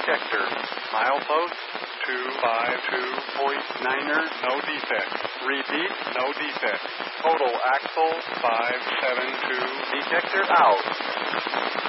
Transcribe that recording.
detector. Milepost 252.9er, no defect. Repeat, no defect. Total axle 572. Detector out.